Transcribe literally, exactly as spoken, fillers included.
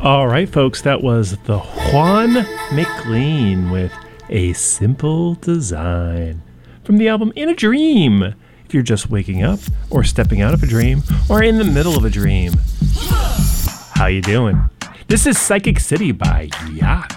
All right, folks, that was the Juan MacLean with A Simple Design from the album In a Dream. If you're just waking up or stepping out of a dream or in the middle of a dream, how you doing? This is Psychic City by Yacht.